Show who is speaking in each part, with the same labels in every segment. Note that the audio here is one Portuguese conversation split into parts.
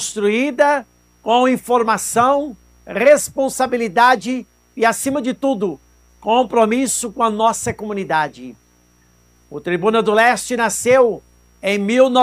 Speaker 1: construída com informação, responsabilidade e, acima de tudo, compromisso com a nossa comunidade. O Tribuna do Leste nasceu em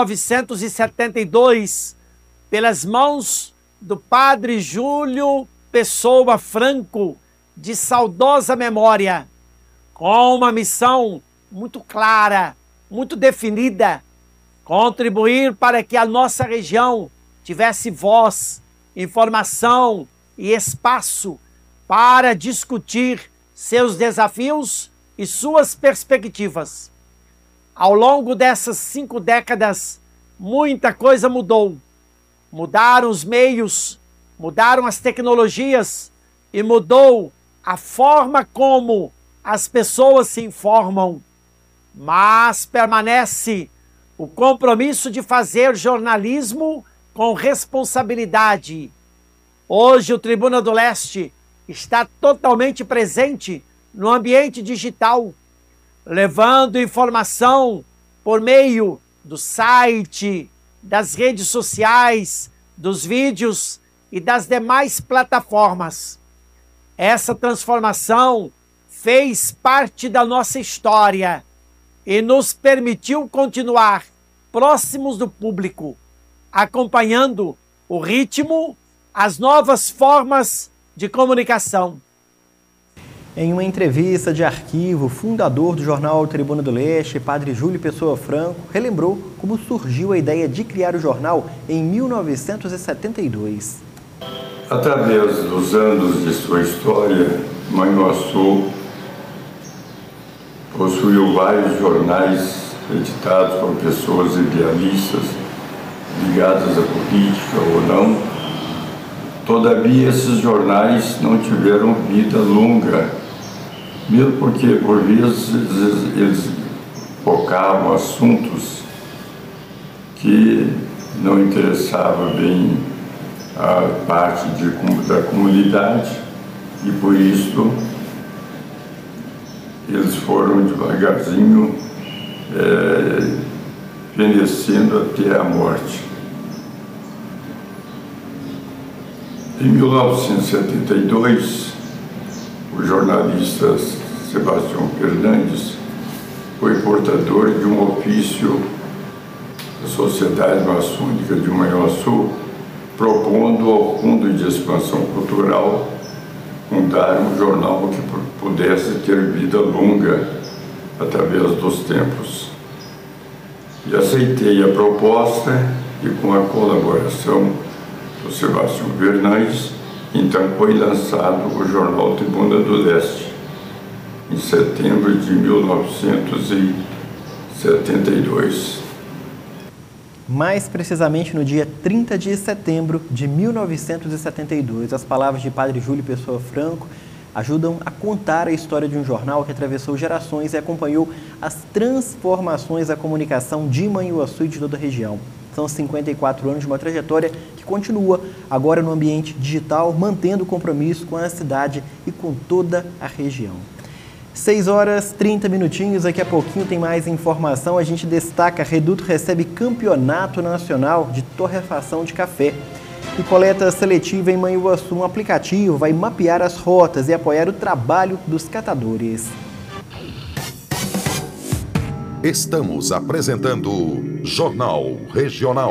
Speaker 1: 1972 pelas mãos do padre Júlio Pessoa Franco, de saudosa memória, com uma missão muito clara, muito definida: contribuir para que a nossa região tivesse voz, informação e espaço para discutir seus desafios e suas perspectivas. Ao longo dessas 5 décadas, muita coisa mudou. Mudaram os meios, mudaram as tecnologias e mudou a forma como as pessoas se informam. Mas permanece o compromisso de fazer jornalismo com responsabilidade. Hoje o Tribuna do Leste está totalmente presente no ambiente digital, levando informação por meio do site, das redes sociais, dos vídeos e das demais plataformas. Essa transformação fez parte da nossa história e nos permitiu continuar próximos do público, acompanhando o ritmo, as novas formas de comunicação.
Speaker 2: Em uma entrevista de arquivo, o fundador do jornal Tribuna do Leste, padre Júlio Pessoa Franco, relembrou como surgiu a ideia de criar o jornal em 1972.
Speaker 3: Através dos anos de sua história, Manhuaçu possuiu vários jornais editados por pessoas idealistas, ligadas à política ou não. Todavia, esses jornais não tiveram vida longa, mesmo porque, por vezes, eles focavam assuntos que não interessavam bem a parte da comunidade, e por isso eles foram devagarzinho fenecendo até a morte. Em 1972, o jornalista Sebastião Fernandes foi portador de um ofício da Sociedade Maçônica de Manhuaçu, propondo ao Fundo de Expansão Cultural fundar um jornal que pudesse ter vida longa através dos tempos. E aceitei a proposta, e com a colaboração do Sebastião Fernandes, então foi lançado o jornal Tribuna do Leste, em setembro de 1972.
Speaker 2: Mais precisamente no dia 30 de setembro de 1972. As palavras de padre Júlio Pessoa Franco ajudam a contar a história de um jornal que atravessou gerações e acompanhou as transformações da comunicação de Manhuaçu e de toda a região. São 54 anos de uma trajetória que continua agora no ambiente digital, mantendo o compromisso com a cidade e com toda a região. 6 horas 30 minutinhos, daqui a pouquinho tem mais informação. A gente destaca: Reduto recebe campeonato nacional de torrefação de café. E coleta seletiva em Manhuaçu, um aplicativo vai mapear as rotas e apoiar o trabalho dos catadores.
Speaker 4: Estamos apresentando Jornal Regional.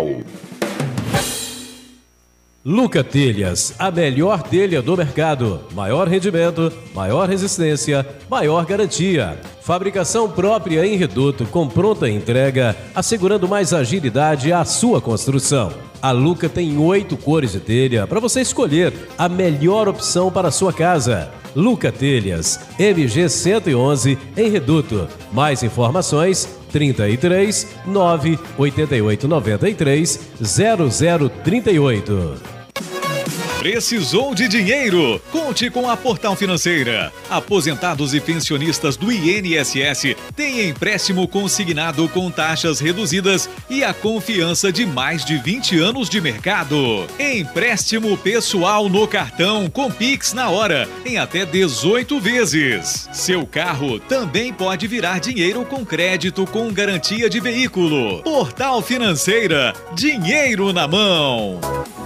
Speaker 5: Luca Telhas, a melhor telha do mercado. Maior rendimento, maior resistência, maior garantia. Fabricação própria em Reduto, com pronta entrega, assegurando mais agilidade à sua construção. A Luca tem 8 cores de telha para você escolher a melhor opção para a sua casa. Luca Telhas, MG 111 em Reduto. Mais informações 33 9 88 93 0038.
Speaker 6: Precisou de dinheiro? Conte com a Portal Financeira. Aposentados e pensionistas do INSS têm empréstimo consignado com taxas reduzidas e a confiança de mais de 20 anos de mercado. Empréstimo pessoal no cartão com Pix na hora, em até 18 vezes. Seu carro também pode virar dinheiro com crédito com garantia de veículo. Portal Financeira, dinheiro na mão.